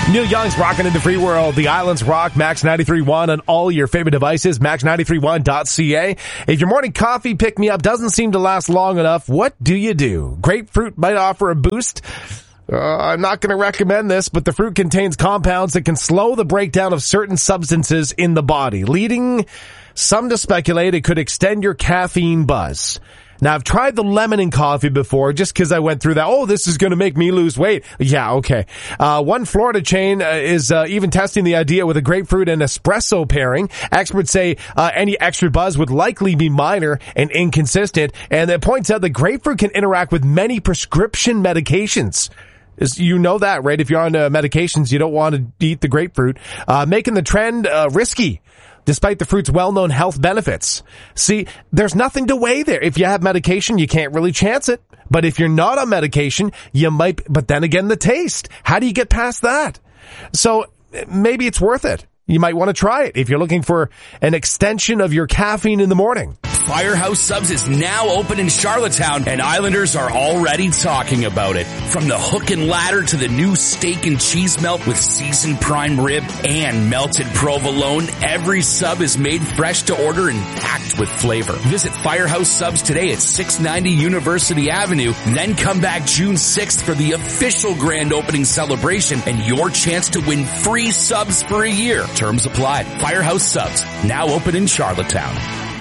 Neil Young's rocking in the free world. The Islands rock. Max 93.1 on all your favorite devices. Max931.ca. If your morning coffee pick-me-up doesn't seem to last long enough, what do? Grapefruit might offer a boost. I'm not going to recommend this, but the fruit contains compounds that can slow the breakdown of certain substances in the body, leading some to speculate it could extend your caffeine buzz. Now, I've tried the lemon in coffee before just because I went through that. Oh, this is going to make me lose weight. Yeah, okay. One Florida chain is even testing the idea with a grapefruit and espresso pairing. Experts say any extra buzz would likely be minor and inconsistent, and it points out that grapefruit can interact with many prescription medications. You know that, right? If you're on medications, you don't want to eat the grapefruit, making the trend risky, despite the fruit's well-known health benefits. See, there's nothing to weigh there. If you have medication, you can't really chance it. But if you're not on medication, you might, but then again, the taste. How do you get past that? So maybe it's worth it. You might want to try it if you're looking for an extension of your caffeine in the morning. Firehouse Subs is now open in Charlottetown, and Islanders are already talking about it. From the hook and ladder to the new steak and cheese melt with seasoned prime rib and melted provolone, every sub is made fresh to order and packed with flavor. Visit Firehouse Subs today at 690 University Avenue, then come back June 6th for the official grand opening celebration and your chance to win free subs for a year. Terms apply. Firehouse Subs, now open in Charlottetown.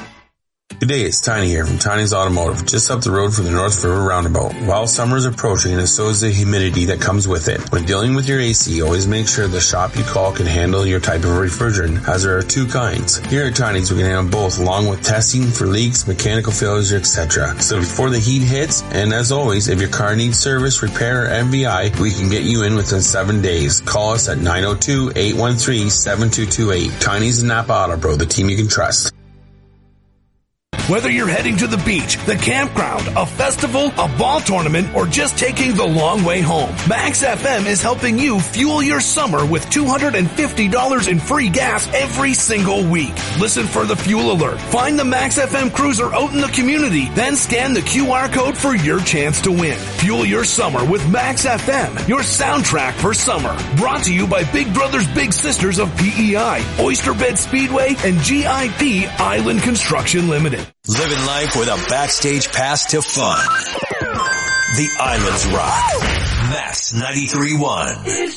Good day, it's Tiny here from Tiny's Automotive, just up the road from the North River Roundabout. While summer is approaching, and so is the humidity that comes with it. When dealing with your AC, always make sure the shop you call can handle your type of refrigerant, as there are two kinds. Here at Tiny's, we can handle both, along with testing for leaks, mechanical failures, etc. So before the heat hits, and as always, if your car needs service, repair, or MVI, we can get you in within 7 days. Call us at 902-813-7228. Tiny's and Napa Auto Pro, the team you can trust. Whether you're heading to the beach, the campground, a festival, a ball tournament, or just taking the long way home, Max FM is helping you fuel your summer with $250 in free gas every single week. Listen for the fuel alert. Find the Max FM cruiser out in the community, then scan the QR code for your chance to win. Fuel your summer with Max FM, your soundtrack for summer. Brought to you by Big Brothers Big Sisters of PEI, Oyster Bed Speedway, and GIP Island Construction Limited. Living life with a backstage pass to fun. The Islands rock. Max 93.1.